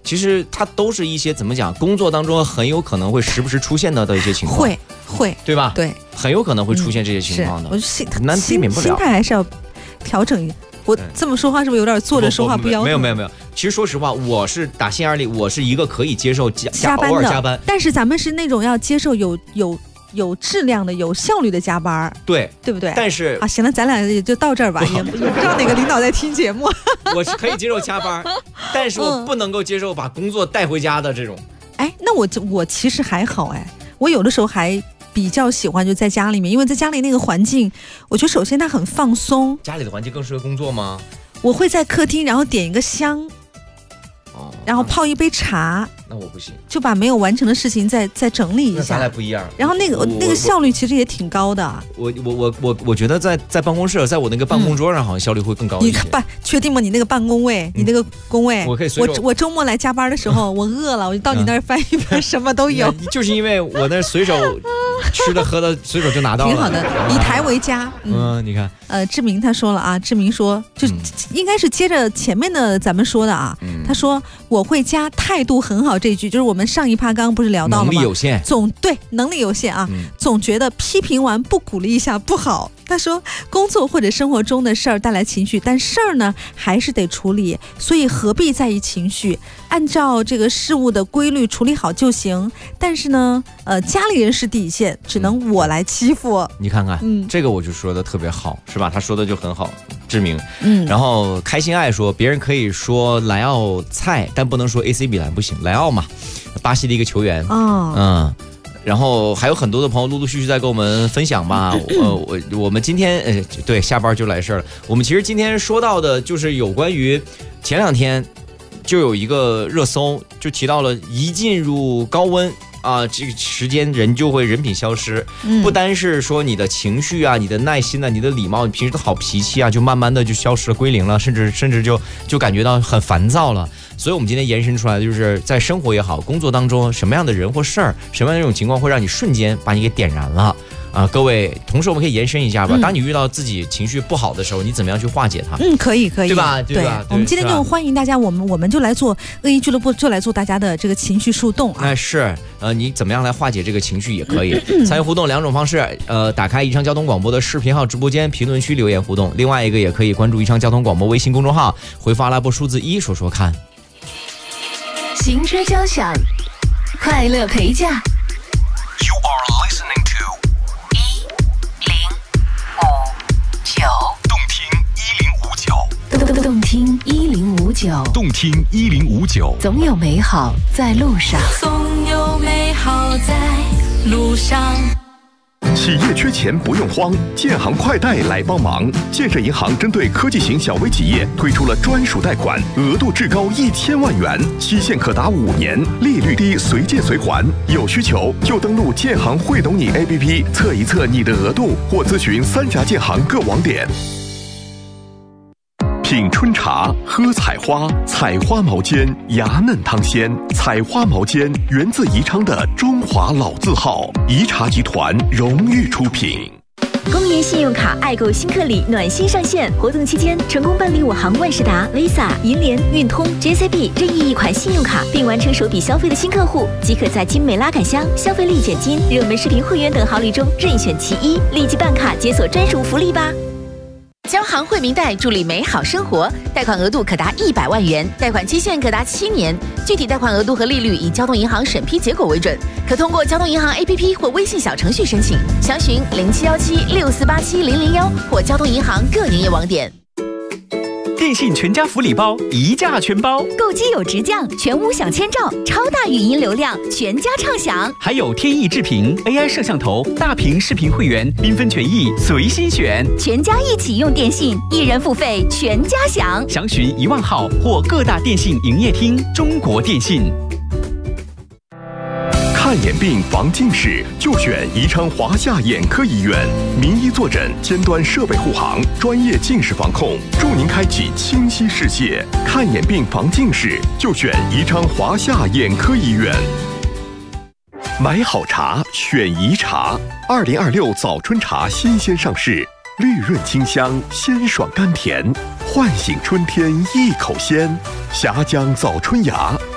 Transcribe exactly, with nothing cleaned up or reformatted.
其实它都是一些怎么讲，工作当中很有可能会时不时出现的的一些情况， 会会， 对吧？ 对， 很有可能会出现这些情况的， 嗯、我心难避免不了， 心态还是要调整一下。我这么说话是不是有点坐着说话不腰疼？ 没有没有没有，其实说实话，我是打心眼里，我是一个可以接受加加班的， 偶尔加班， 但是咱们是那种要接受有有有质量的、有效率的加班， 对对不对？ 但是啊，行了，咱俩也就到这儿吧，也也不知道哪个领导在听节目。 我是可以接受加班，但是我不能够接受把工作带回家的这种。 哎，那我我其实还好哎，我有的时候还比较喜欢就在家里面，因为在家里那个环境，我觉得首先它很放松。 家里的环境更适合工作吗？ 我会在客厅，然后点一个香， 哦， 然后泡一杯茶。 那我不行， 就把没有完成的事情再再整理一下。 那咱俩不一样。 然后那个那个效率其实也挺高的。 我我我我我觉得在在办公室，在我那个办公桌上，好像效率会更高一些。 你办确定吗？你那个办公位，嗯、你那个工位， 我可以随手。 我我周末来加班的时候，我饿了，我就到你那儿翻一翻，什么都有。 就是因为我那随手吃的喝的，随手就拿到了。 挺好的，以台为家。 嗯，嗯你看， 呃，志明他说了啊，志明说，就、嗯、应该是接着前面的咱们说的啊。嗯、他说我会加态度很好这一句，就是我们上。上一趴刚刚不是聊到了吗？ 能力有限， 总对能力有限啊、嗯，总觉得批评完不鼓励一下不好。他说，工作或者生活中的事儿带来情绪，但事儿呢还是得处理，所以何必在意情绪？按照这个事物的规律处理好就行。但是呢，呃，家里人是底线，只能我来欺负。嗯、 你看看，嗯，这个我就说的特别好，是吧？他说的就很好，志明。嗯，然后开心爱说，别人可以说莱奥菜，但不能说 A C 米兰不行，莱奥嘛。巴西的一个球员，哦、嗯，然后还有很多的朋友陆陆续续在跟我们分享吧。呃，我我们今天呃，对，下班就来事儿了。我们其实今天说到的就是有关于前两天就有一个热搜，就提到了一进入高温啊，这个时间人就会人品消失，嗯、不单是说你的情绪啊、你的耐心啊、你的礼貌、你平时的好脾气啊，就慢慢的就消失了、归零了，甚至甚至就就感觉到很烦躁了。所以我们今天延伸出来的就是在生活也好，工作当中什么样的人或事儿，什么样的这种情况会让你瞬间把你给点燃了啊？各位，同时我们可以延伸一下吧。嗯、当你遇到自己情绪不好的时候，你怎么样去化解它？ 嗯，可以，可以， 对吧？对吧？ 对，我们今天就欢迎大家，我们我们就来做恶意俱乐部，就来做大家的这个情绪树洞啊。 那是，呃，你怎么样来化解这个情绪也可以。参与互动两种方式，呃，打开宜昌交通广播的视频号直播间评论区留言互动，另外一个也可以关注宜昌交通广播微信公众号，回复阿拉伯数字一说说看。 行车交响，快乐陪驾。 You are listening to 一零五九， 动听一零五九， 动动听一零五九， 动听一零五九， 总有美好在路上， 总有美好在路上。 企业缺钱不用慌，建行快贷来帮忙。建设银行针对科技型小微企业推出了专属贷款，额度至高一千万元，期限可达五年，利率低，随借随还。有需求就登录建行会懂你 A P P 测一测你的额度，或咨询三峡建行各网点。品春茶，喝采花，采花毛尖，芽嫩汤鲜。采花毛尖源自宜昌的中华老字号，宜茶集团荣誉出品。 公银信用卡爱购新客礼暖心上线，活动期间成功办理我行万事达、Visa、银联、运通、J C B 任意一款信用卡，并完成首笔消费的新客户，即可在精美拉杆箱、消费立减金、热门视频会员等好礼中任选其一，立即办卡解锁专属福利吧！ 交行惠民贷助力美好生活，贷款额度可达一百万元，贷款期限可达七年，具体贷款额度和利率以交通银行审批结果为准，可通过交通银行 A P P 或微信小程序申请，详询零七幺七六四八七零零幺或交通银行各营业网点。 电信全家福利包一价全包， 购机有直降，全屋享千兆，超大语音流量，全家畅享。 还有天翼智屏 A I 摄像头、大屏视频会员，缤纷权益随心选。 全家一起用电信，一人付费全家享。 详询一万号或各大电信营业厅。中国电信。 看眼病防近视就选宜昌华夏眼科医院，名医坐诊，尖端设备护航，专业近视防控，助您开启清晰视界。看眼病防近视就选宜昌华夏眼科医院。买好茶选宜茶，二零二六早春茶新鲜上市，绿润清香，鲜爽甘甜，唤醒春天一口鲜。峡江早春芽。